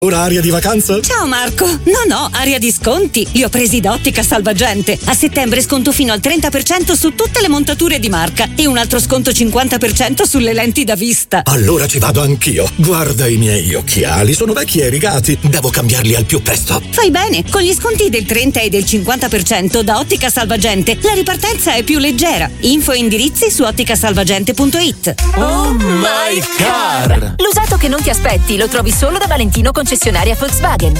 Ora aria di vacanza? Ciao Marco! No, aria di sconti! Li ho presi da Ottica Salvagente. A settembre sconto fino al 30% su tutte le montature di marca e un altro sconto 50% sulle lenti da vista. Allora ci vado anch'io. Guarda i miei occhiali, sono vecchi e rigati. Devo cambiarli al più presto. Fai bene! Con gli sconti del 30 e del 50% da Ottica Salvagente la ripartenza è più leggera. Info e indirizzi su otticasalvagente.it. Oh my car! L'usato che non ti aspetti lo trovi solo da Valentino concessionaria Volkswagen.